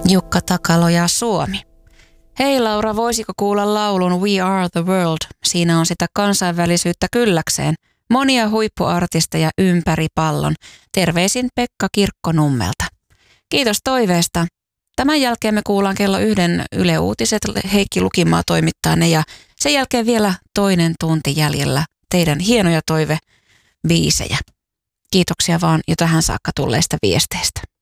Jukka Takalo ja Suomi. Hei Laura, voisiko kuulla laulun We Are the World? Siinä on sitä kansainvälisyyttä kylläkseen. Monia huippuartisteja ympäri pallon. Terveisin Pekka Kirkkonummelta. Kiitos toiveesta. Tämän jälkeen me kuullaan kello 1 Yle Uutiset. Heikki Lukimaa toimittaa ne ja sen jälkeen vielä toinen tunti jäljellä teidän hienoja toivebiisejä. Kiitoksia vaan jo tähän saakka tulleista viesteistä.